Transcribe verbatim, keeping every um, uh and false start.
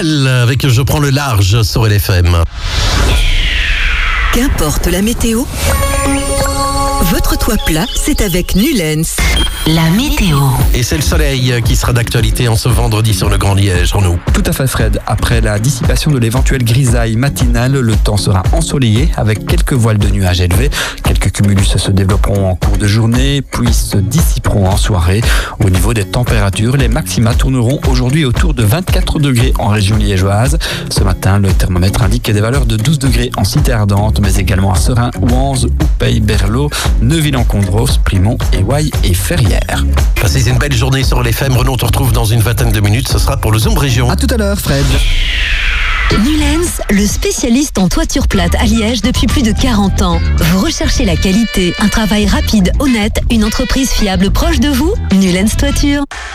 Adèle avec Je prends le large sur L F M. Qu'importe la météo, votre toit plat, c'est avec Nulens. La météo. Et c'est le soleil qui sera d'actualité en ce vendredi sur le Grand Liège, Renaud. Tout à fait, Fred. Après la dissipation de l'éventuelle grisaille matinale, le temps sera ensoleillé avec quelques voiles de nuages élevés. Quelques cumulus se développeront en cours de journée, puis se dissiperont en soirée. Au niveau des températures, les maxima tourneront aujourd'hui autour de vingt-quatre degrés en région liégeoise. Ce matin, le thermomètre indique des valeurs de douze degrés en Cité Ardente, mais également à Serein, Ouanze, Oupey, Berlot, Neuville-en-Condros, Primont, Éwaille et Ferrières. Passez une belle journée sur L F M. Renaud, on te retrouve dans une vingtaine de minutes. Ce sera pour le Zoom Région. À tout à l'heure, Fred. Nulens, le spécialiste en toiture plate à Liège depuis plus de quarante ans. Vous recherchez la qualité, un travail rapide, honnête, une entreprise fiable proche de vous? Nulens Toiture.